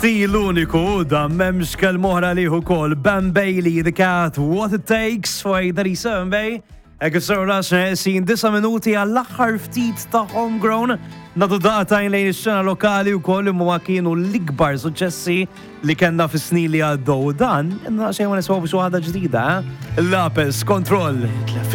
Ti l-uniku da memx kal-moħra liħu kol Ben Bailey, The Cat, What It Takes, fajdari Sunbay. Ek s-sorra sin 9 minuti għall-axħar ftit ta' Homegrown. Nadu daqtajn lejn ix-xena lokali u koll imma kienu l-ikbar suċessi li kena fis-snin li għaddew dan. Xejn ma niswaw biex waħda ġdida, Lapes, Kontroll.